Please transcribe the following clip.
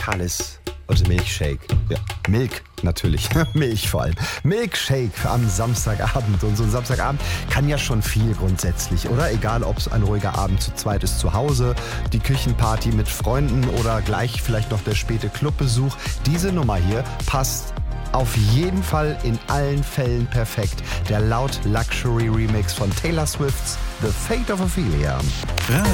Kalis und Milkshake. Ja, Milk natürlich. Milch vor allem. Milkshake am Samstagabend. Und so ein Samstagabend kann ja schon viel grundsätzlich, oder? Egal, ob es ein ruhiger Abend zu zweit ist zu Hause, die Küchenparty mit Freunden oder gleich vielleicht noch der späte Clubbesuch. Diese Nummer hier passt auf jeden Fall in allen Fällen perfekt. Der Loud Luxury Remix von Taylor Swift's The Fate of Ophelia.